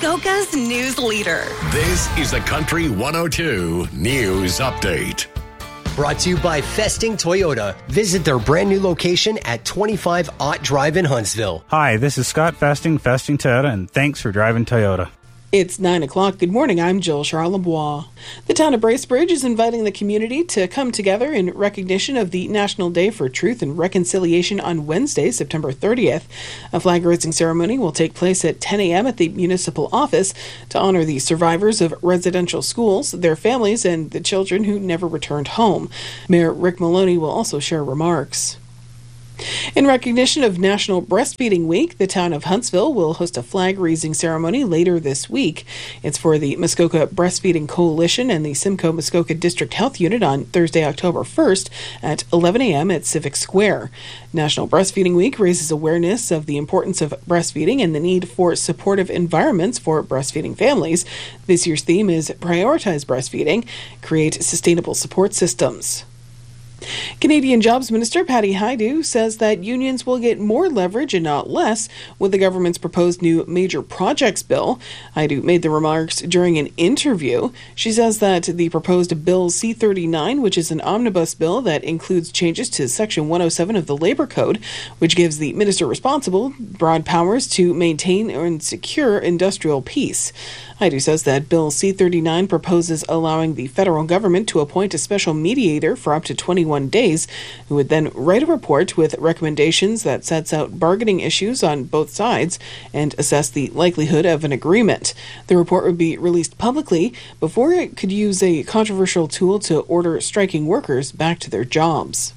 Muskoka's news leader. This is the Country 102 News Update. Brought to you by Festing Toyota. Visit their brand new location at 25 Ott Drive in Huntsville. Hi, this is Scott Festing Toyota, and thanks for driving Toyota. It's 9 o'clock. Good morning. I'm Jill Charlebois. The town of Bracebridge is inviting the community to come together in recognition of the National Day for Truth and Reconciliation on Wednesday, September 30th. A flag raising ceremony will take place at 10 a.m. at the municipal office to honor the survivors of residential schools, their families, and the children who never returned home. Mayor Rick Maloney will also share remarks. In recognition of National Breastfeeding Week, the town of Huntsville will host a flag-raising ceremony later this week. It's for the Muskoka Breastfeeding Coalition and the Simcoe Muskoka District Health Unit on Thursday, October 1st at 11 a.m. at Civic Square. National Breastfeeding Week raises awareness of the importance of breastfeeding and the need for supportive environments for breastfeeding families. This year's theme is Prioritize Breastfeeding, Create Sustainable Support Systems. Canadian Jobs Minister Patty Hajdu says that unions will get more leverage and not less with the government's proposed new major projects bill. Hajdu made the remarks during an interview. She says that the proposed Bill C-39, which is an omnibus bill that includes changes to Section 107 of the Labor Code, which gives the minister responsible broad powers to maintain and secure industrial peace. Hajdu says that Bill C-39 proposes allowing the federal government to appoint a special mediator for up to 21 days, who would then write a report with recommendations that sets out bargaining issues on both sides and assess the likelihood of an agreement. The report would be released publicly before it could use a controversial tool to order striking workers back to their jobs.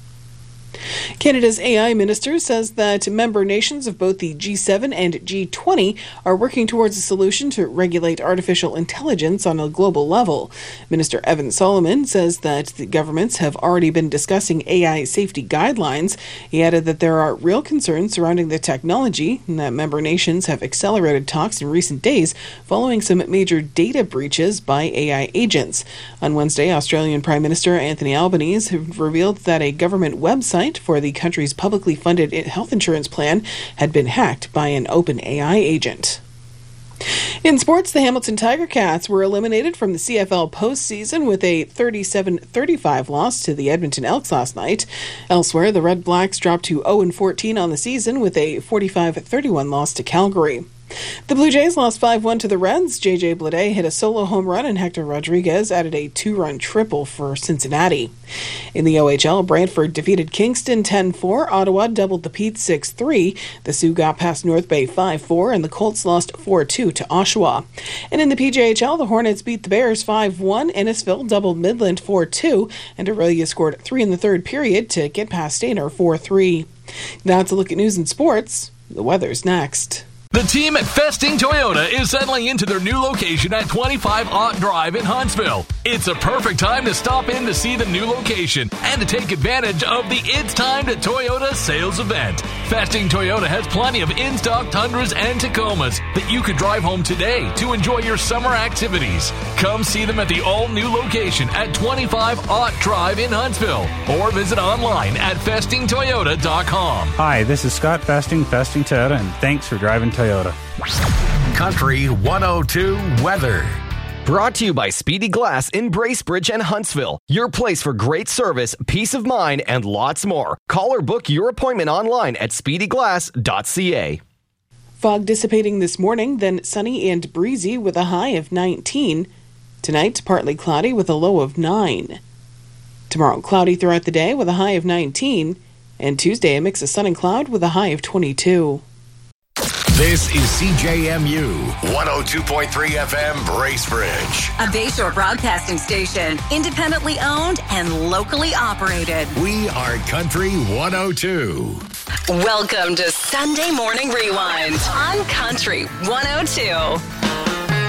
Canada's AI minister says that member nations of both the G7 and G20 are working towards a solution to regulate artificial intelligence on a global level. Minister Evan Solomon says that the governments have already been discussing AI safety guidelines. He added that there are real concerns surrounding the technology and that member nations have accelerated talks in recent days following some major data breaches by AI agents. On Wednesday, Australian Prime Minister Anthony Albanese revealed that a government website for the country's publicly funded health insurance plan had been hacked by an OpenAI agent. In sports, the Hamilton Tiger Cats were eliminated from the CFL postseason with a 37-35 loss to the Edmonton Elks last night. Elsewhere, the Red Blacks dropped to 0-14 on the season with a 45-31 loss to Calgary. The Blue Jays lost 5-1 to the Reds. J.J. Bleday hit a solo home run and Hector Rodriguez added a 2-run triple for Cincinnati. In the OHL, Brantford defeated Kingston 10-4. Ottawa doubled the Petes 6-3. The Sioux got past North Bay 5-4, and the Colts lost 4-2 to Oshawa. And in the PJHL, the Hornets beat the Bears 5-1. Innisfil doubled Midland 4-2, and Aurelia scored 3 in the third period to get past Stainer 4-3. Now to look at news and sports. The weather's next. The team at Festing Toyota is settling into their new location at 25 Ott Drive in Huntsville. It's a perfect time to stop in to see the new location and to take advantage of the It's Time to Toyota sales event. Festing Toyota has plenty of in-stock Tundras and Tacomas that you could drive home today to enjoy your summer activities. Come see them at the all-new location at 25 Ott Drive in Huntsville or visit online at festingtoyota.com. Hi, this is Scott Festing Toyota, and thanks for driving Toyota. Country 102 weather. Brought to you by Speedy Glass in Bracebridge and Huntsville. Your place for great service, peace of mind, and lots more. Call or book your appointment online at speedyglass.ca. Fog dissipating this morning, then sunny and breezy with a high of 19. Tonight, partly cloudy with a low of 9. Tomorrow, cloudy throughout the day with a high of 19. And Tuesday, a mix of sun and cloud with a high of 22. This is CJMU 102.3 FM Bracebridge. A Bayshore broadcasting station, independently owned and locally operated. We are Country 102. Welcome to Sunday Morning Rewind on Country 102.